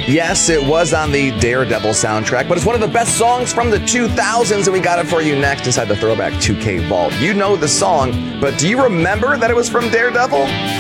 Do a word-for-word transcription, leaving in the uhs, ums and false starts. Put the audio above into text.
Yes, it was on the Daredevil soundtrack, but it's one of the best songs from the two thousands, and we got it for you next inside the Throwback two K Vault. You know the song, but do you remember that it was from Daredevil?